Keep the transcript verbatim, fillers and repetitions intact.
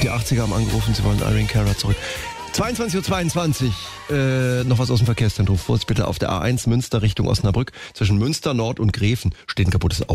Die achtziger haben angerufen, sie wollen Irene Cara zurück. zweiundzwanzig Uhr zweiundzwanzig, äh, noch was aus dem Verkehrszentrum. Vorsicht bitte auf der A eins Münster Richtung Osnabrück. Zwischen Münster Nord und Gräfen steht ein kaputtes Auto.